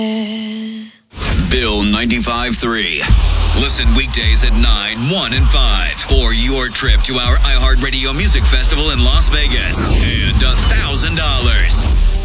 Bill 95.3. Listen weekdays at 9, 1, and 5 for your trip to our iHeartRadio Music Festival in Las Vegas.